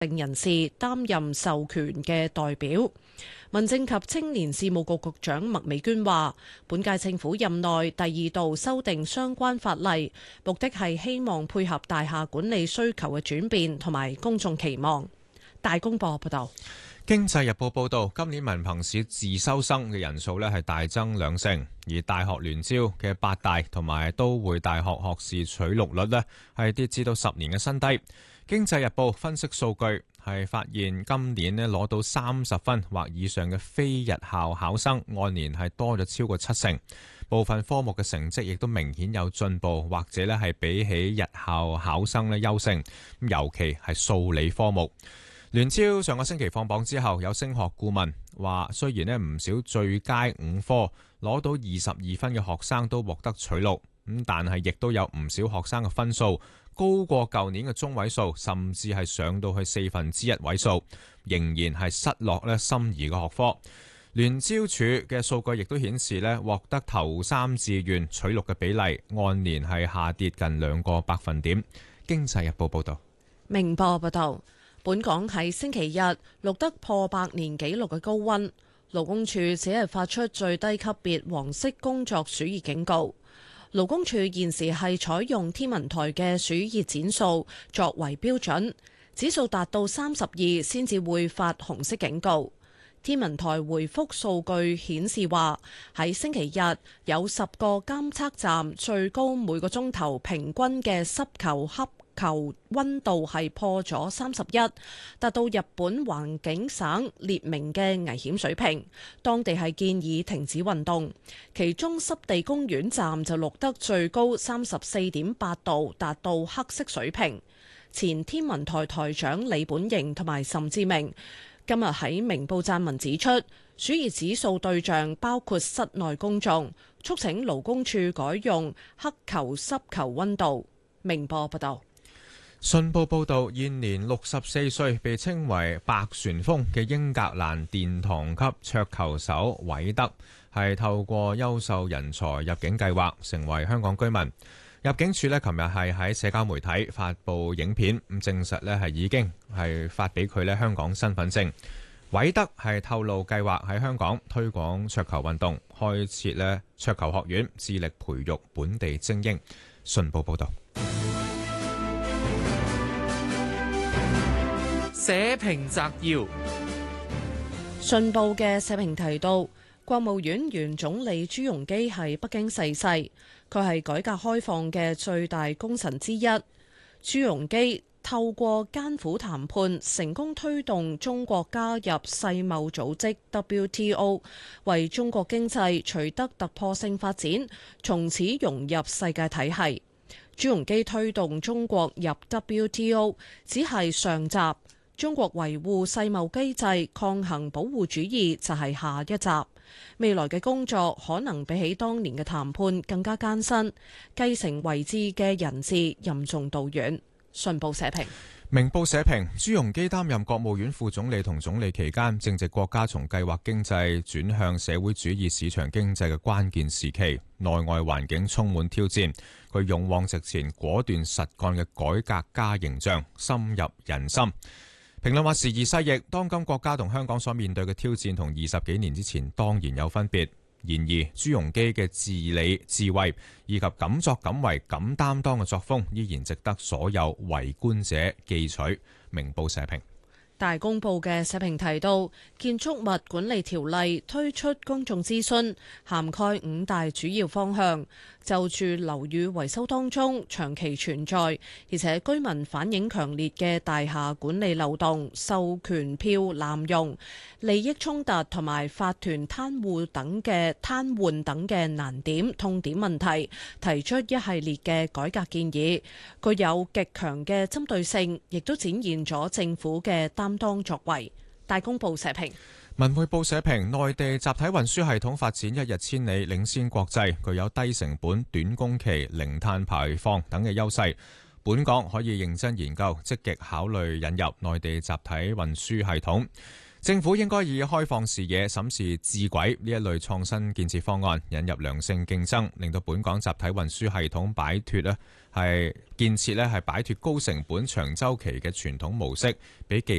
定人士擔任授權嘅代表。民政及青年事務局局長麥美娟話，本屆政府任內第二度修訂相關法例，目的係希望配合大廈管理需求嘅轉變同埋公眾期望。大公報報道。 經濟日報報道，今年文憑試自修生嘅人數係大增2成，而大學聯招嘅八大同埋都會大學學士取錄率係跌至到10年嘅新低。經濟日報分析數據係發現，今年攞到30分或以上嘅非日校考生按年係多咗超過7成，部分科目嘅成績亦都明顯有進步，或者係比起日校考生優勝，尤其係數理科目。聯招上個星期放榜之後，有升學顧問話，雖然唔少最佳5科攞到22分嘅學生都獲得取錄，但係亦都有唔少學生嘅分數高過舊年嘅中位數，甚至係上到去1/4位數，仍然係失落心儀嘅學科。聯招處嘅數據亦都顯示獲得頭3志願取錄嘅比例按年係下跌近2個百分點。經濟日報報道。 明報報道。本港喺星期日錄得破百年紀錄嘅高溫，勞工處只係發出最低級別黃色工作暑熱警告。勞工處現時係採用天文台嘅暑熱指數作為標準，指數達到32先至會發紅色警告。天文台回覆數據顯示話，喺星期日有10個監測站最高每個鐘頭平均嘅濕球溫度係破咗31，達到日本環境省列明嘅危險水平。當地係建議停止運動。其中濕地公園站就錄得最高34.8度，達到黑色水平。前天文台台長李本瀅同埋岑志明今日喺明報撰文指出，暑熱指數對象包括室內公眾，促請勞工處改用黑球濕球溫度。明報報道。 信報報導，現年64歲，被稱為白旋風嘅英格蘭殿堂級桌球手韋德，係透過優秀人才入境計劃成為香港居民。入境處琴日係喺社交媒體發布影片，證實係已經係發俾佢香港身份證。韋德係透露計劃喺香港推廣桌球運動，開設桌球學院，致力培育本地精英。信報報導。 社評摘要。 信報嘅社評提到，國務院原總理朱鎔基喺北京逝世，佢係改革開放嘅最大功臣之一。朱鎔基透過艱苦談判，成功推動中國加入世貿組織 WTO， 為中國經濟取得突破性發展，從此融入世界體系。朱鎔基推動中國入 WTO 只係上集。中國維護世貿機制、抗衡保護主義就係下一集。未來嘅工作可能比起當年嘅談判更加艱辛，繼承遺志嘅人事任重道遠。信報社評。 明報社評，朱鎔基擔任國務院副總理同總理期間，正值國家從計劃經濟轉向社會主義市場經濟嘅關鍵時期，內外環境充滿挑戰。佢勇往直前、果斷實幹嘅改革家形象深入人心。評論話時移世易，當今國家同香港所面對嘅挑戰同20幾年之前當然有分別。然而朱鎔基嘅治理智慧以及敢作敢為敢擔當嘅作風，依然值得所有圍觀者記取。明報社評。 大公報嘅社評提到，建築物管理條例推出公眾諮詢，涵蓋5大主要方向，就住樓宇維修當中長期存在，而且居民反映強烈嘅大廈管理漏洞、授權票濫用、利益衝突同埋法團癱瘓等嘅難點痛點問題，提出一系列嘅改革建議，具有極強嘅針對性，亦都展現咗政府嘅擔當作為。大公報社評。 文匯報社評，內地集體運輸系統發展一日千里，領先國際，具有低成本、短工期、零碳排放等嘅優勢。本港可以認真研究，積極考慮引入內地集體運輸系統。 政府應該以開放視野審視智軌呢一類創新建設方案，引入良性競爭，令到本港集體運輸系統擺脫建設擺脫高成本長週期嘅傳統模式，俾技